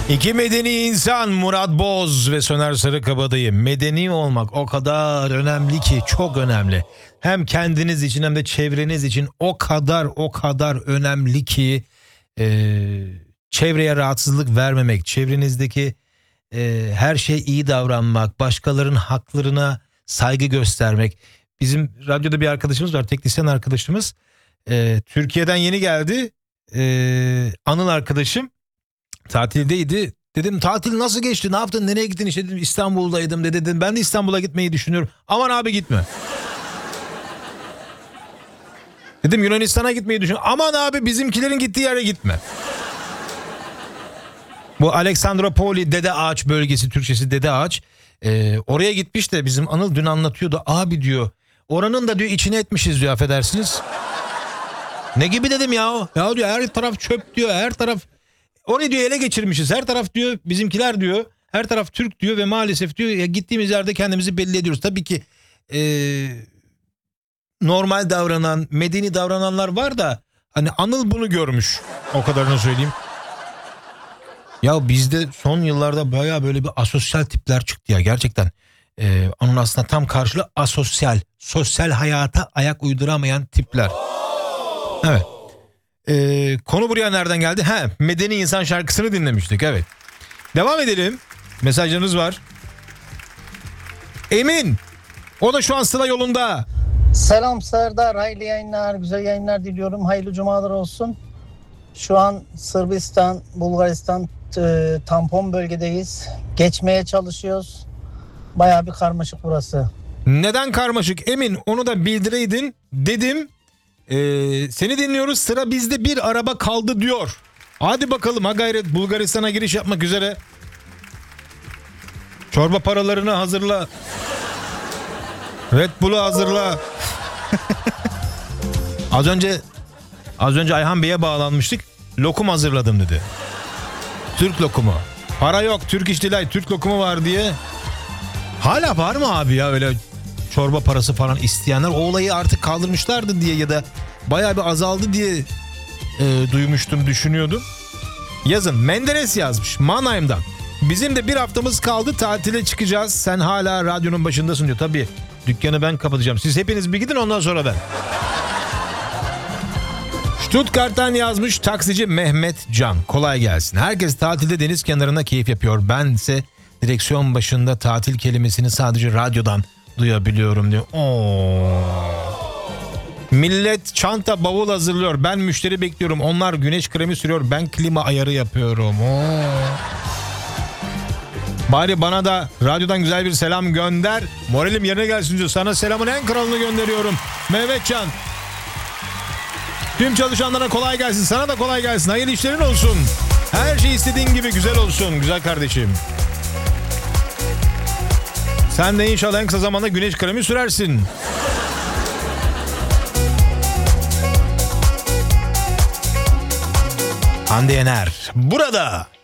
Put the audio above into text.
İki medeni insan Murat Boz ve Soner Sarıkabadayı. Medeni olmak o kadar önemli ki, çok önemli. Hem kendiniz için hem de çevreniz için o kadar önemli ki çevreye rahatsızlık vermemek, çevrenizdeki her şeye iyi davranmak, başkalarının haklarına saygı göstermek. Bizim radyoda bir arkadaşımız var, teknisyen arkadaşımız. Türkiye'den yeni geldi. Anıl arkadaşım tatildeydi. Dedim tatil nasıl geçti, ne yaptın, nereye gittin? İşte dedim İstanbul'daydım dedim. Ben de İstanbul'a gitmeyi düşünüyorum. Aman abi gitme. Dedim Yunanistan'a gitmeyi düşünüyorum. Aman abi bizimkilerin gittiği yere gitme. Bu Aleksandropoli Dede Ağaç bölgesi, Türkçesi Dede Ağaç. Oraya gitmiş de bizim Anıl dün anlatıyordu. Abi diyor oranın da diyor içine etmişiz diyor, affedersiniz. Ne gibi dedim ya. Ya diyor her taraf çöp diyor, her taraf. Orayı diyor ele geçirmişiz. Her taraf diyor bizimkiler diyor. Her taraf Türk diyor ve maalesef diyor ya gittiğimiz yerde kendimizi belli ediyoruz. Tabii ki normal davranan, medeni davrananlar var da hani Anıl bunu görmüş. O kadarını söyleyeyim. Ya bizde son yıllarda baya böyle bir asosyal tipler çıktı ya gerçekten. Onun aslında tam karşılığı asosyal. Sosyal hayata ayak uyduramayan tipler. Evet. Konu buraya nereden geldi? Medeni İnsan şarkısını dinlemiştik, evet. Devam edelim. Mesajlarınız var. Emin. O da şu an sıra yolunda. Selam Serdar, hayırlı yayınlar, güzel yayınlar diliyorum. Hayırlı cumalar olsun. Şu an Sırbistan, Bulgaristan tampon bölgedeyiz. Geçmeye çalışıyoruz. Bayağı bir karmaşık burası. Neden karmaşık Emin? Onu da bildireydin dedim. Seni dinliyoruz, sıra bizde, bir araba kaldı diyor. Hadi bakalım, ha gayret, Bulgaristan'a giriş yapmak üzere. Çorba paralarını hazırla. Red Bull'u hazırla. Az önce Ayhan Bey'e bağlanmıştık. Lokum hazırladım dedi. Türk lokumu. Para yok, Türk İş Delight, Türk lokumu var diye. Hala var mı abi ya öyle çorba parası falan isteyenler? O olayı artık kaldırmışlardı diye ya da bayağı bir azaldı diye duymuştum, düşünüyordum. Yazın. Menderes yazmış Mannheim'dan. Bizim de bir haftamız kaldı, tatile çıkacağız. Sen hala radyonun başındasın diyor. Tabii dükkanı ben kapatacağım. Siz hepiniz bir gidin, ondan sonra ben. Stuttgart'tan yazmış taksici Mehmet Can. Kolay gelsin. Herkes tatilde deniz kenarında keyif yapıyor. Bense direksiyon başında tatil kelimesini sadece radyodan duyabiliyorum diyor. Millet çanta bavul hazırlıyor. Ben müşteri bekliyorum. Onlar güneş kremi sürüyor. Ben klima ayarı yapıyorum. Bari bana da radyodan güzel bir selam gönder. Moralim yerine gelsin diyor. Sana selamın en kralını gönderiyorum. Mehmetcan. Tüm çalışanlara kolay gelsin. Sana da kolay gelsin. Hayırlı işlerin olsun. Her şey istediğin gibi güzel olsun. Güzel kardeşim. Sen de inşallah en kısa zamanda güneş kremi sürersin. Hande Yener burada.